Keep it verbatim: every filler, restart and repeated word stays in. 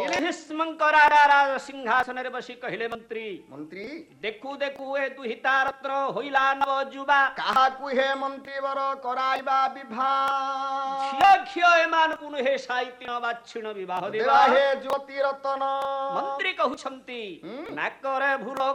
ଭୀଷ୍ମଙ୍କ ରାଜା ସିଂହାସନରେ ବସି କହିଲେ ମନ୍ତ୍ରୀ ମନ୍ତ୍ରୀ ଦେଖୁ ଦେଖୁ ଏ ଦୁହିତା ରତ୍ନ ହୋଇଲା ନବ ଯୁବା କାହାକୁ ହେ ମନ୍ତ୍ରୀ ବର କରାଇବା ବିବାହ ଝିଅ ଝିଅ ଏମାନଙ୍କୁ ନୁହେଁ ସାଇତିଣ ବାଛିଣ ବିବାହ ଦେବା ହେ ଜ୍ୟୋତି ରତନ ମନ୍ତ୍ରୀ କହୁଛନ୍ତି ନାକରେ ଭୁଲ